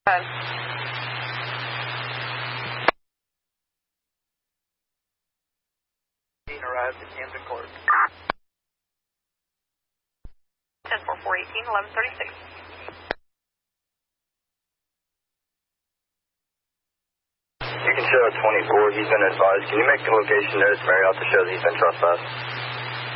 Arrived at Camden Court. 10-4-4-18, 1136. You can show 24, he's been advised. Can you make the location notice Marriott to show that he's been trespassed?